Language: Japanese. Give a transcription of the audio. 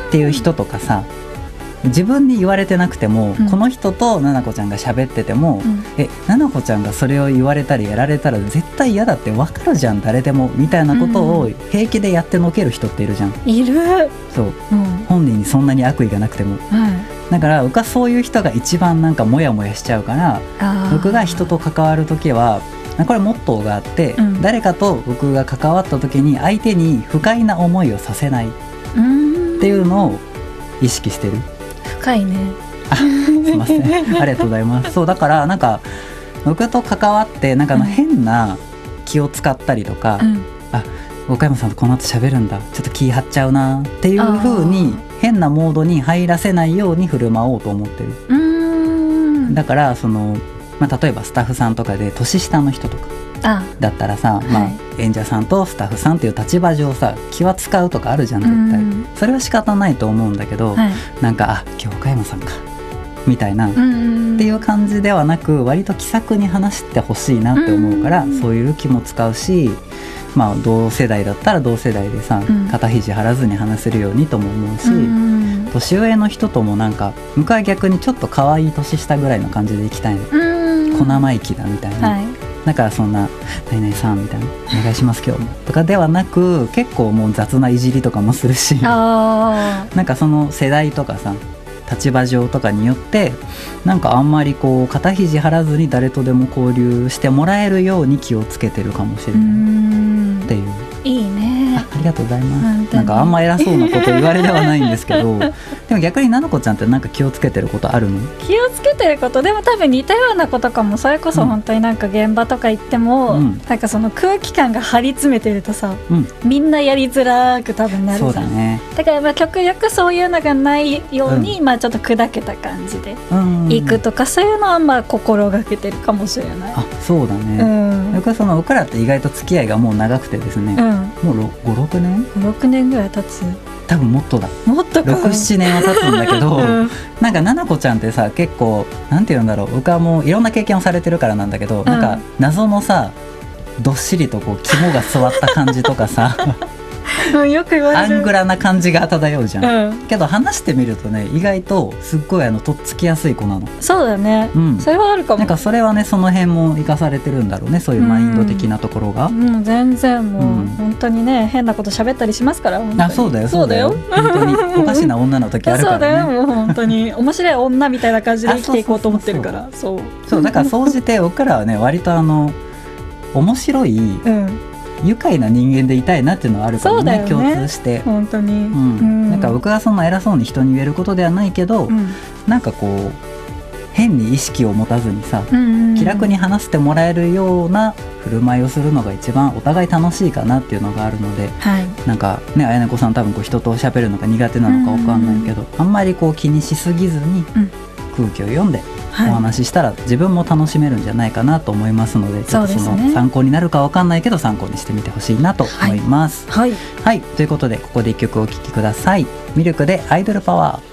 っていう人とかさ、自分に言われてなくても、この人とななこちゃんが喋ってても、ななこちゃんがそれを言われたりやられたら絶対嫌だって分かるじゃん誰でもみたいなことを平気でやってのける人っているじゃん。 いる。 そう、本人にそんなに悪意がなくても、だから僕はそういう人が一番なんかモヤモヤしちゃうから、僕が人と関わるときはこれモットーがあって、誰かと僕が関わった時に相手に不快な思いをさせないっていうのを意識してる。 深いね。 すいませんありがとうございます。そうだからなんか僕と関わってなんか変な気を使ったりとか、岡山さんとこの後喋るんだちょっと気張っちゃうなっていう風に変なモードに入らせないように振る舞おうと思ってる。だからその、例えばスタッフさんとかで年下の人とかだったらさ、演者さんとスタッフさんっていう立場上さ気は使うとかあるじゃん絶対。それは仕方ないと思うんだけど、なんか今日岡山さんかみたいな、っていう感じではなく割と気さくに話してほしいなって思うから、そういう気も使うし、同世代だったら同世代でさ、肩肘張らずに話せるようにとも思うし、年上の人ともなんか僕は逆にちょっと可愛い年下ぐらいの感じでいきたいの。小生意気だみたいな、だからそんな何々さんみたいなお願いします今日もとかではなく、結構もう雑ないじりとかもするしなんかその世代とかさ立場上とかによってなんかあんまりこう肩肘張らずに誰とでも交流してもらえるように気をつけてるかもしれないっていう。 いいね。 ありがとうございます。なんかあんま偉そうなこと言われではないんですけどでも逆にななこちゃんってなんか気をつけてることあるの？ 気をつけてることでも多分似たようなことかも。それこそ本当になんか現場とか行っても、なんかその空気感が張り詰めてるとさ、みんなやりづらく多分なるじゃん。そうだね。だから極力そういうのがないように、ちょっと砕けた感じで行くとか、そういうのは心がけてるかもしれない。 そうだね。僕は僕らって意外と付き合いがもう長くてですね、もう5、6年ぐらい経つ。 多分もっとだ。もっとか。6、7年は経つんだけど、なんかななこちゃんってさ結構なんて言うんだろう、僕はもういろんな経験をされてるからなんだけど、なんか謎のさどっしりとこう肝が据わった感じとかさよく言われる。 アングラな感じが漂うじゃん、けど話してみるとね意外とすっごいとっつきやすい子なの。 そうだね、それはあるかも。 なんかそれはねその辺も生かされてるんだろうね、そういうマインド的なところが。 全然もう、本当にね変なこと喋ったりしますから。 そうだよそうだよ本当におかしな女の時あるからね。 そうだよもう本当に面白い女みたいな感じで生きていこうと思ってるから。 そうだから総じて僕らはね割と面白い、愉快な人間でいたいなっていうのはあるかもね、共通して本当に、 なんか僕はそんな偉そうに人に言えることではないけど、なんかこう変に意識を持たずにさ、気楽に話してもらえるような振る舞いをするのが一番お互い楽しいかなっていうのがあるので、なんかね綾音子さん多分人と喋るのが苦手なのか分かんないけど、あんまりこう気にしすぎずに空気を読んでお話ししたら自分も楽しめるんじゃないかなと思いますので、ちょっとその参考になるか分かんないけど参考にしてみてほしいなと思います。はい、ということでここで1曲お聴きください。ミルクでアイドルパワー。